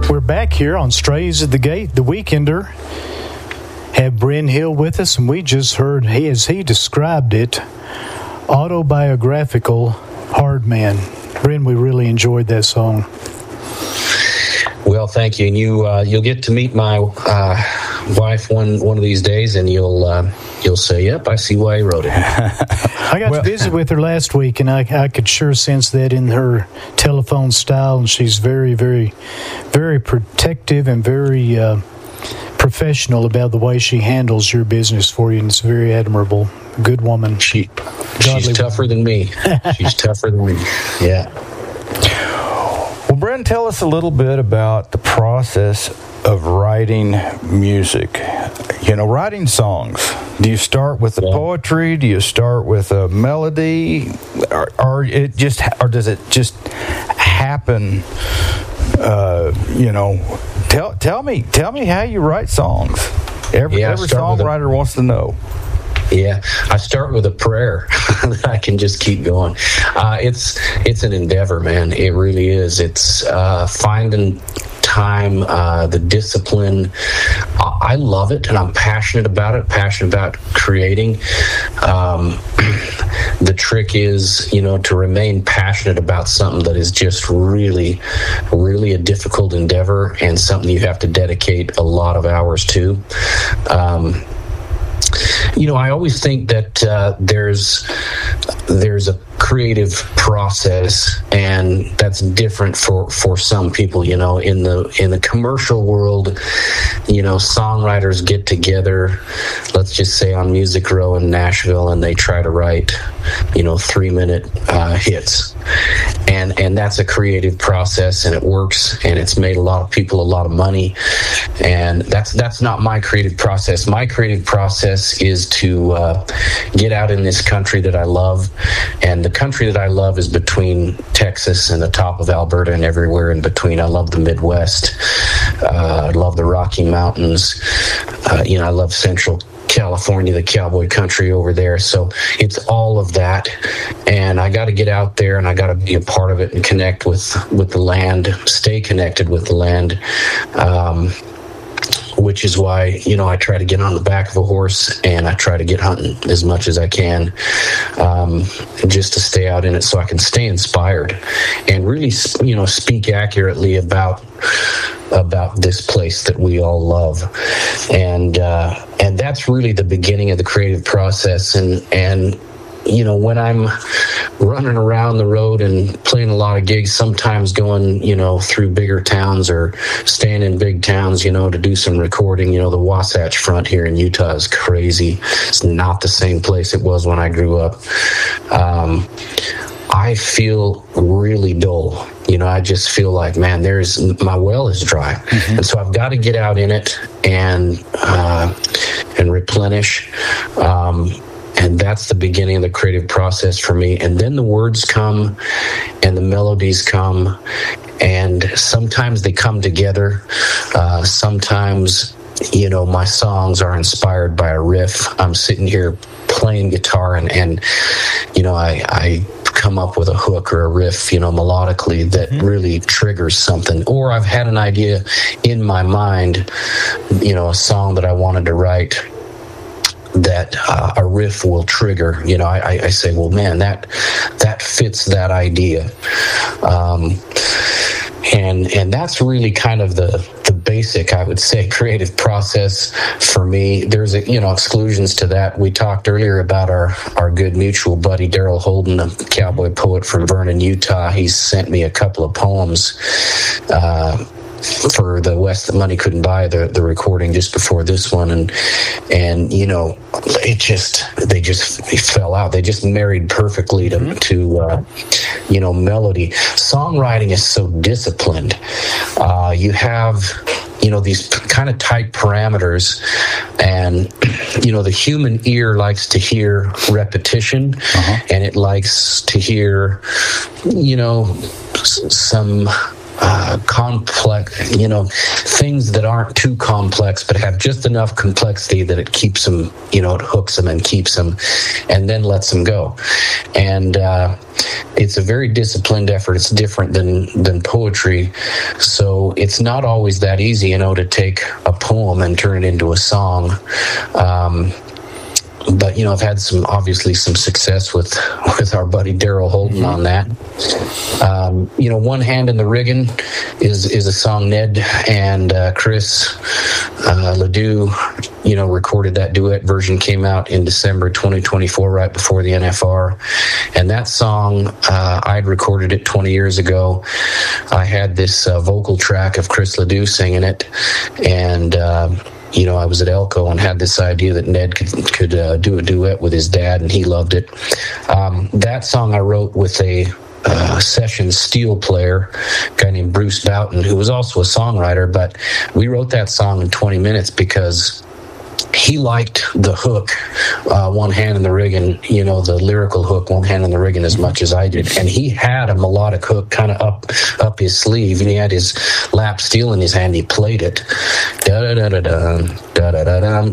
We're back here on Strays at the Gate, the Weekender. Have Bryn Hill with us, and we just heard, as he described it, autobiographical Hard Man. Bryn, we really enjoyed that song. Well, thank you, and you'll get to meet my wife one of these days, and you'll say, "Yep, I see why he wrote it." I got to visit with her last week, and I could sure sense that in her telephone style, and she's very, very, very protective and very professional about the way she handles your business for you, and it's very admirable. Good woman. She's tougher than me. She's tougher than me. Yeah. Well, Bryn, tell us a little bit about the process of writing music. Writing songs. Do you start with the poetry? Do you start with a melody, or does it just happen? Tell me how you write songs. Every songwriter wants to know. Yeah, I start with a prayer that I can just keep going. It's an endeavor, man. It really is. It's finding time, the discipline. I love it, and I'm passionate about it, passionate about creating. The trick is, to remain passionate about something that is just really, really a difficult endeavor and something you have to dedicate a lot of hours to. I always think that there's a creative process, and that's different for some people. In the commercial world, songwriters get together, let's just say on Music Row in Nashville, and they try to write 3-minute hits, and that's a creative process, and it works, and it's made a lot of people a lot of money. And that's not my creative process. My creative process is to get out in this country that I love, and the country that I love is between Texas and the top of Alberta and everywhere in between. I love the Midwest. I love the Rocky Mountains. I love Central California, the cowboy country over there. So it's all of that, and I got to get out there, and I got to be a part of it and connect with the land, stay connected with the land. Which is why, I try to get on the back of a horse, and I try to get hunting as much as I can, just to stay out in it so I can stay inspired and really, speak accurately about this place that we all love. And that's really the beginning of the creative process. And when I'm running around the road and playing a lot of gigs, sometimes going, through bigger towns or staying in big towns, to do some recording. The Wasatch Front here in Utah is crazy. It's not the same place it was when I grew up. I feel really dull. I just feel like, man, my well is dry. Mm-hmm. And so I've got to get out in it and replenish. And that's the beginning of the creative process for me. And then the words come and the melodies come, and sometimes they come together. Sometimes, my songs are inspired by a riff. I'm sitting here playing guitar and I come up with a hook or a riff, melodically that really triggers something. Or I've had an idea in my mind, a song that I wanted to write that a riff will trigger. I say, well, man, that fits that idea. And that's really kind of the basic, I would say, creative process for me. There's exclusions to that. We talked earlier about our good mutual buddy Daryl Holden, a cowboy poet from Vernon, Utah. He sent me a couple of poems for the West That Money Couldn't Buy, the recording just before this one, and they fell out. They just married perfectly to melody. Songwriting is so disciplined. You have these kind of tight parameters, and the human ear likes to hear repetition, and it likes to hear some complex, things that aren't too complex, but have just enough complexity that it keeps them, it hooks them and keeps them, and then lets them go. And it's a very disciplined effort. It's different than poetry. So it's not always that easy, to take a poem and turn it into a song. But I've had obviously some success with our buddy Daryl Holden on that. One Hand in the Riggin' is a song Ned and Chris Ledoux, recorded. That duet version came out in December 2024, right before the NFR. And that song, I'd recorded it 20 years ago. I had this vocal track of Chris Ledoux singing it, and I was at Elko and had this idea that Ned could do a duet with his dad, and he loved it. That song I wrote with a session steel player, a guy named Bruce Boughton, who was also a songwriter, but we wrote that song in 20 minutes because he liked the hook, One Hand in the Riggin', the lyrical hook, One Hand in the Riggin', as much as I did. And he had a melodic hook kind of up his sleeve, and he had his lap steel in his hand. He played it. Da-da-da-da-dum, da-da-da-dum,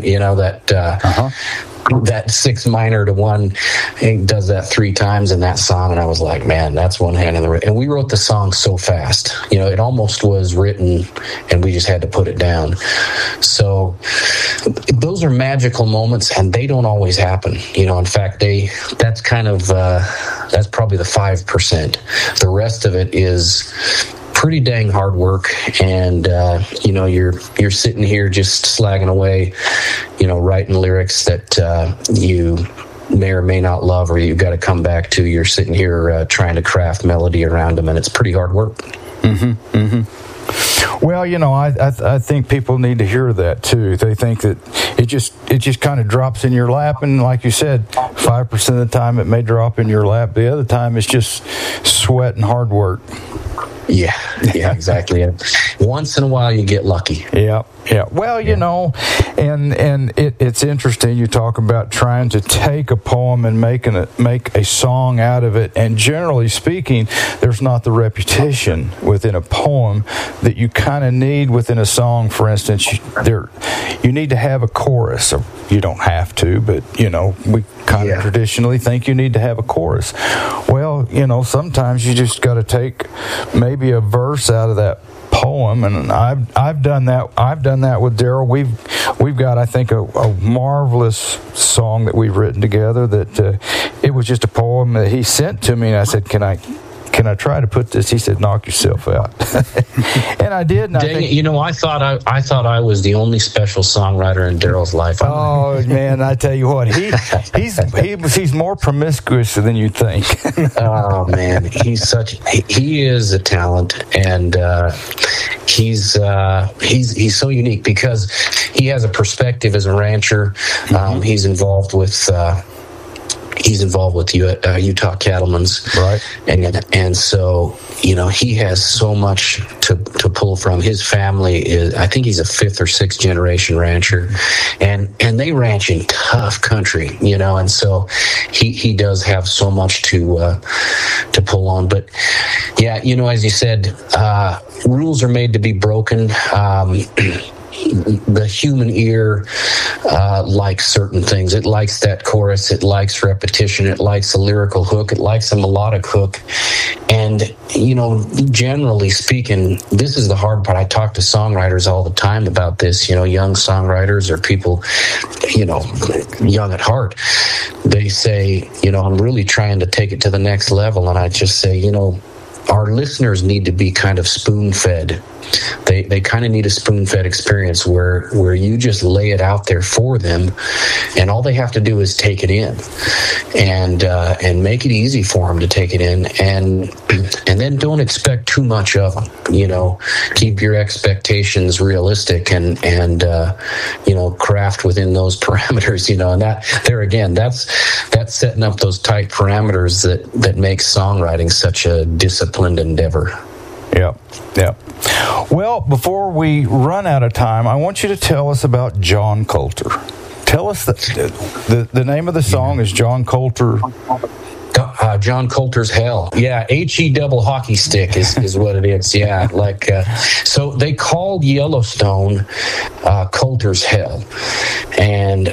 that 6 minor to 1, he does that 3 times in that song, and I was like, man, that's One Hand in the Riggin'. And we wrote the song so fast, it almost was written, and we just had to put it down. So those are magical moments, and they don't always happen. In fact, that's kind of that's probably the 5%. The rest of it is pretty dang hard work, and you're sitting here just slagging away, writing lyrics that you may or may not love, or you've got to come back to. You're sitting here trying to craft melody around them, and it's pretty hard work. Well, I think people need to hear that too. They think that it just kind of drops in your lap, and like you said, 5% of the time it may drop in your lap. The other time it's just sweat and hard work. Yeah, exactly. Once in a while you get lucky. Yeah. Well, and it's interesting. You talk about trying to take a poem and make a song out of it. And generally speaking, there's not the repetition within a poem that you kind of need within a song. For instance, you need to have a chorus. You don't have to, but we kind of traditionally think you need to have a chorus. Well, sometimes you just got to take maybe a verse out of that poem, and I've done that. I've done that with Daryl. We've got, I think, a marvelous song that we've written together. That it was just a poem that he sent to me, and I said, "Can I try to put this?" He said, "Knock yourself out." And I did. And I thought I was the only special songwriter in Daryl's life. Man, I tell you what, he's more promiscuous than you think. Oh man, he is a talent, and he's so unique because he has a perspective as a rancher. He's involved with Utah Cattlemen's, right? And so he has so much to pull from. His family is, I think he's a 5th or 6th generation rancher, and they ranch in tough country, and so he does have so much to pull on. But yeah, as you said, rules are made to be broken. The human ear likes certain things. It likes that chorus. It likes repetition. It likes a lyrical hook. It likes a melodic hook. And, generally speaking, this is the hard part. I talk to songwriters all the time about this, young songwriters or people, young at heart. They say, I'm really trying to take it to the next level. And I just say, our listeners need to be kind of spoon-fed. They kind of need a spoon-fed experience where you just lay it out there for them, and all they have to do is take it in, and make it easy for them to take it in, and then don't expect too much of them. Keep your expectations realistic, and craft within those parameters. And that there again, that's setting up those tight parameters that makes songwriting such a disciplined endeavor. Yeah. Well, before we run out of time, I want you to tell us about John Colter. Tell us the name of the song is John Colter. John Coulter's Hell. Yeah, HE double hockey stick is what it is. Yeah, like so they called Yellowstone Coulter's Hell, and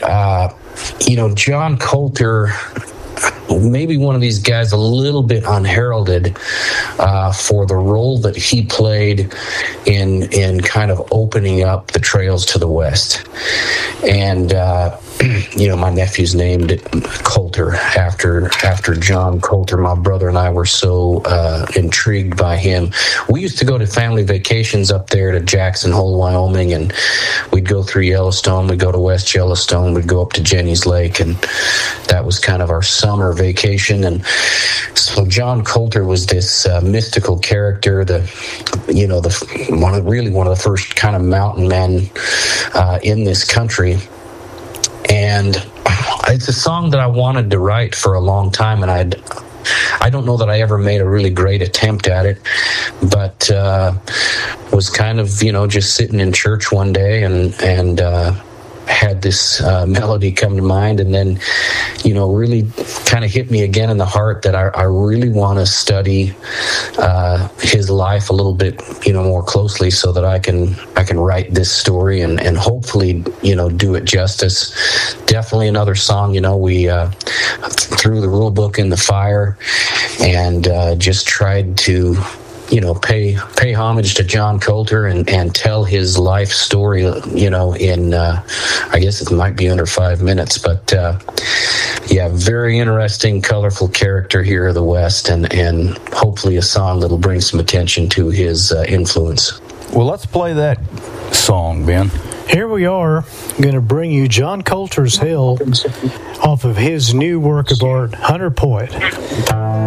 John Coulter, maybe one of these guys a little bit unheralded for the role that he played in kind of opening up the trails to the West. And my nephew's named Coulter after John Coulter. My brother and I were so intrigued by him. We used to go to family vacations up there to Jackson Hole, Wyoming, and we'd go through Yellowstone, we'd go to West Yellowstone, we'd go up to Jenny's Lake, and that was kind of our summer vacation. And so John Coulter was this mystical character, one of the first kind of mountain men in this country. And it's a song that I wanted to write for a long time, and I don't know that I ever made a really great attempt at it, but was kind of just sitting in church one day and had this melody come to mind, and then really kind of hit me again in the heart that I really want to study his life a little bit more closely, so that I can write this story and hopefully do it justice. Definitely another song we threw the rule book in the fire and just tried to pay homage to John Coulter and tell his life story, in I guess it might be under 5 minutes, but very interesting, colorful character here of the West, and hopefully a song that'll bring some attention to his influence. Well, let's play that song, Ben. Here we are, going to bring you John Coulter's Hell off of his new work of art, Hunter Poet.